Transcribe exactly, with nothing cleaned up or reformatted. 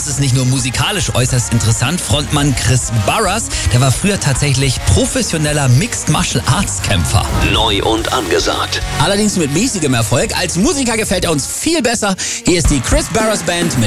das ist nicht nur musikalisch äußerst interessant. Frontmann Chris Barras, der war früher tatsächlich professioneller Mixed Martial Arts Kämpfer. Neu und angesagt. Allerdings mit mäßigem Erfolg. Als Musiker gefällt er uns viel besser. Hier ist die Chris Barras Band mit